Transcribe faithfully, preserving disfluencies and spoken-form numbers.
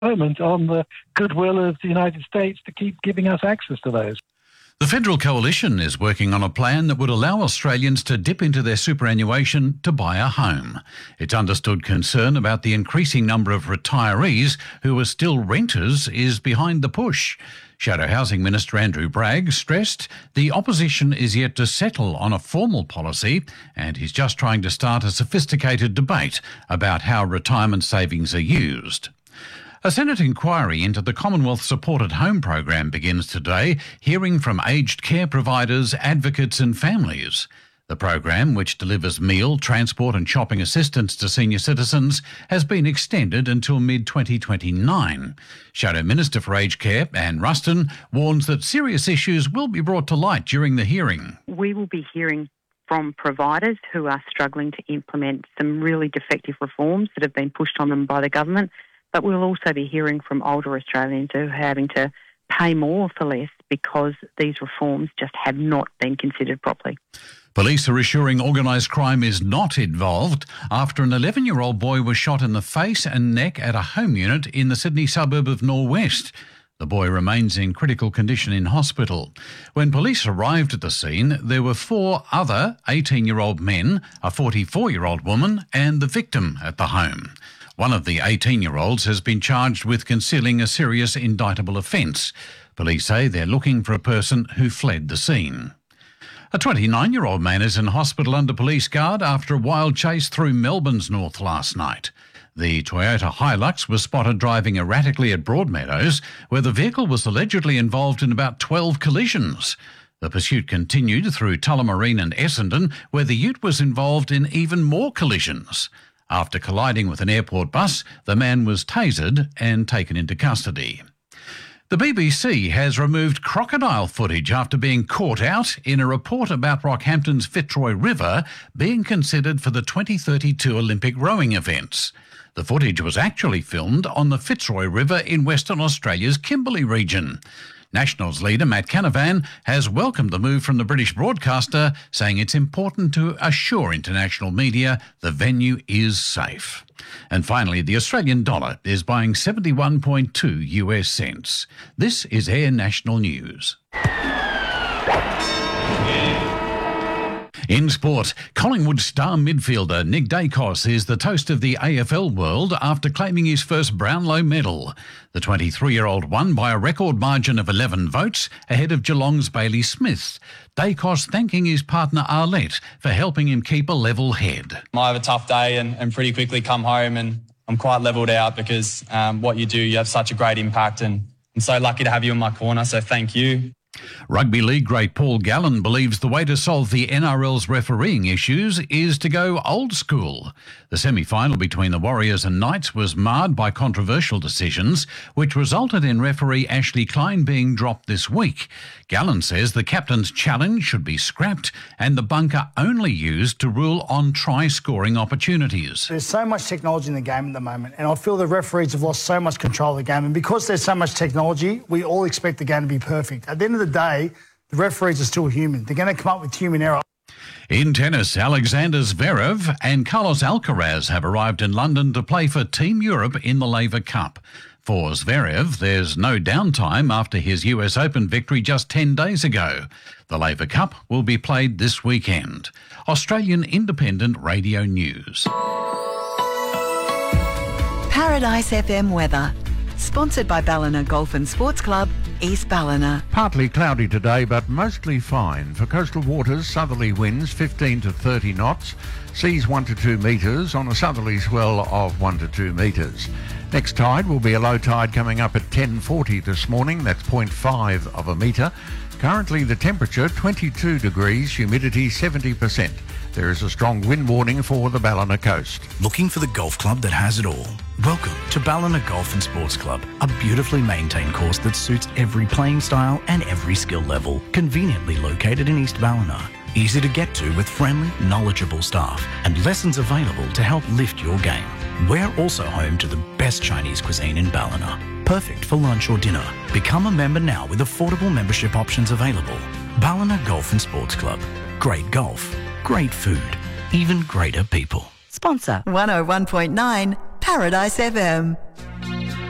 moment on the goodwill of the United States to keep giving us access to those. The Federal Coalition is working on a plan that would allow Australians to dip into their superannuation to buy a home. It's understood concern about the increasing number of retirees who are still renters is behind the push. Shadow Housing Minister Andrew Bragg stressed the opposition is yet to settle on a formal policy, and he's just trying to start a sophisticated debate about how retirement savings are used. A Senate inquiry into the Commonwealth Supported Home program begins today, hearing from aged care providers, advocates and families. The program, which delivers meal, transport and shopping assistance to senior citizens, has been extended until mid twenty twenty-nine. Shadow Minister for Aged Care, Anne Ruston, warns that serious issues will be brought to light during the hearing. We will be hearing from providers who are struggling to implement some really defective reforms that have been pushed on them by the government. But we'll also be hearing from older Australians who are having to pay more for less because these reforms just have not been considered properly. Police are assuring organised crime is not involved after an eleven-year-old boy was shot in the face and neck at a home unit in the Sydney suburb of Norwest. The boy remains in critical condition in hospital. When police arrived at the scene, there were four other eighteen-year-old men, a forty-four-year-old woman and the victim at the home. One of the eighteen-year-olds has been charged with concealing a serious indictable offence. Police say they're looking for a person who fled the scene. A twenty-nine-year-old man is in hospital under police guard after a wild chase through Melbourne's north last night. The Toyota Hilux was spotted driving erratically at Broadmeadows, where the vehicle was allegedly involved in about twelve collisions. The pursuit continued through Tullamarine and Essendon, where the ute was involved in even more collisions. After colliding with an airport bus, the man was tasered and taken into custody. The B B C has removed crocodile footage after being caught out in a report about Rockhampton's Fitzroy River being considered for the twenty thirty-two Olympic rowing events. The footage was actually filmed on the Fitzroy River in Western Australia's Kimberley region. Nationals leader Matt Canavan has welcomed the move from the British broadcaster, saying it's important to assure international media the venue is safe. And finally, the Australian dollar is buying seventy-one point two US cents. This is Air National News. In sport, Collingwood star midfielder Nick Dacos is the toast of the A F L world after claiming his first Brownlow medal. The twenty-three-year-old won by a record margin of eleven votes ahead of Geelong's Bailey Smith. Dacos thanking his partner Arlette for helping him keep a level head. I have a tough day and, and pretty quickly come home and I'm quite levelled out because um, what you do, you have such a great impact and I'm so lucky to have you in my corner, so thank you. Rugby league great Paul Gallen believes the way to solve the N R L's refereeing issues is to go old school. The semi-final between the Warriors and Knights was marred by controversial decisions, which resulted in referee Ashley Klein being dropped this week. Gallen says the captain's challenge should be scrapped and the bunker only used to rule on try-scoring opportunities. There's so much technology in the game at the moment, and I feel the referees have lost so much control of the game. And because there's so much technology, we all expect the game to be perfect. At the end of the day, the referees are still human. They're going to come up with human error. In tennis, Alexander Zverev and Carlos Alcaraz have arrived in London to play for Team Europe in the Laver Cup. For Zverev, there's no downtime after his U S Open victory just ten days ago. The Laver Cup will be played this weekend. Australian Independent Radio News. Paradise F M weather. Sponsored by Ballina Golf and Sports Club, East Ballina. Partly cloudy today, but mostly fine. For coastal waters, southerly winds fifteen to thirty knots, seas one to two metres on a southerly swell of one to two metres. Next tide will be a low tide coming up at ten forty this morning. That's zero point five of a metre. Currently the temperature twenty-two degrees, humidity seventy percent. There is a strong wind warning for the Ballina coast. Looking for the golf club that has it all? Welcome to Ballina Golf and Sports Club, a beautifully maintained course that suits every playing style and every skill level. Conveniently located in East Ballina. Easy to get to with friendly, knowledgeable staff and lessons available to help lift your game. We're also home to the best Chinese cuisine in Ballina. Perfect for lunch or dinner. Become a member now with affordable membership options available. Ballina Golf and Sports Club. Great golf, great food, even greater people. Sponsor one oh one point nine Paradise F M.